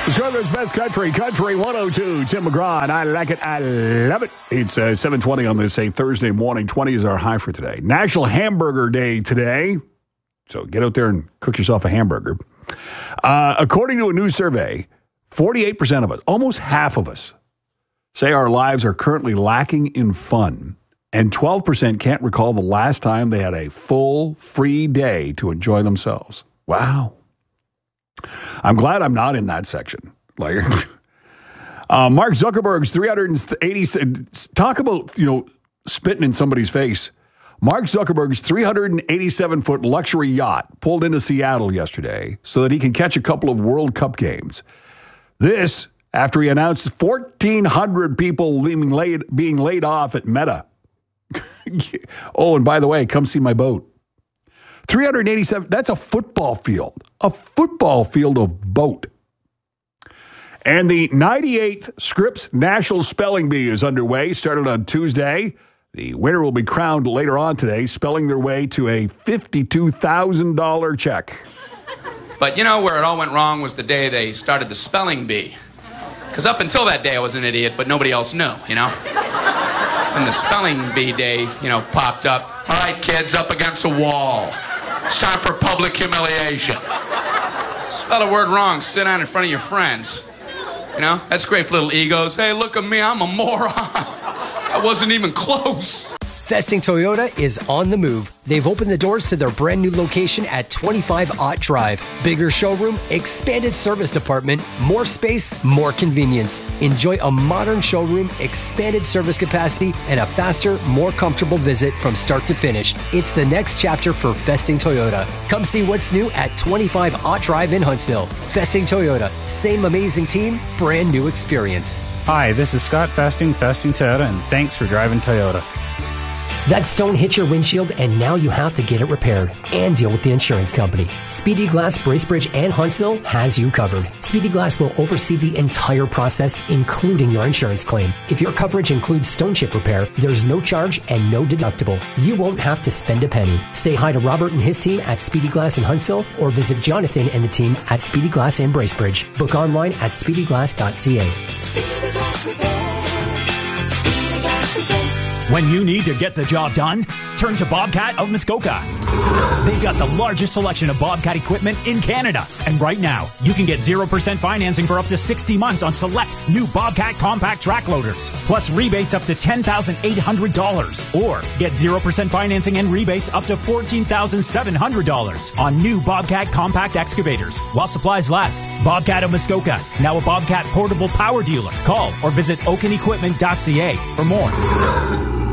Chicago's best country, Country 102. Tim McGraw, and I like it. I love it. It's 7:20 on this Thursday morning. 20 is our high for today. National Hamburger Day today. So get out there and cook yourself a hamburger. According to a new survey, 48% of us, almost half of us, say our lives are currently lacking in fun. And 12% can't recall the last time they had a full, free day to enjoy themselves. Wow. I'm glad I'm not in that section. Like, Mark Zuckerberg's 380, talk about, spitting in somebody's face. Mark Zuckerberg's 387-foot luxury yacht pulled into Seattle yesterday so that he can catch a couple of World Cup games. This after he announced 1,400 people being laid off at Meta. Oh, and by the way, come see my boat. 387, that's a football field of boat. And the 98th Scripps National Spelling Bee is underway, started on Tuesday. The winner will be crowned later on today, spelling their way to a $52,000 check. But where it all went wrong was the day they started the spelling bee. Because up until that day, I was an idiot, but nobody else knew, When the spelling bee day, popped up, all right, kids, up against a wall. It's time for public humiliation. Spell a word wrong, sit down in front of your friends. That's great for little egos. Hey, look at me, I'm a moron. I wasn't even close. Festing Toyota is on the move. They've opened the doors to their brand new location at 25 Ott Drive. Bigger showroom, expanded service department, more space, more convenience. Enjoy a modern showroom, expanded service capacity, and a faster, more comfortable visit from start to finish. It's the next chapter for Festing Toyota. Come see what's new at 25 Ott Drive in Huntsville. Festing Toyota, same amazing team, brand new experience. Hi, this is Scott Festing Toyota, and thanks for driving Toyota. That stone hit your windshield, and now you have to get it repaired and deal with the insurance company. Speedy Glass, Bracebridge, and Huntsville has you covered. Speedy Glass will oversee the entire process, including your insurance claim. If your coverage includes stone chip repair, there's no charge and no deductible. You won't have to spend a penny. Say hi to Robert and his team at Speedy Glass in Huntsville, or visit Jonathan and the team at Speedy Glass in Bracebridge. Book online at speedyglass.ca. Speedy Glass Repair. Speedy Glass Repair. When you need to get the job done, turn to Bobcat of Muskoka. They've got the largest selection of Bobcat equipment in Canada. And right now, you can get 0% financing for up to 60 months on select new Bobcat compact track loaders, plus rebates up to $10,800. Or get 0% financing and rebates up to $14,700 on new Bobcat compact excavators while supplies last. Bobcat of Muskoka, now a Bobcat portable power dealer. Call or visit oakenequipment.ca for more.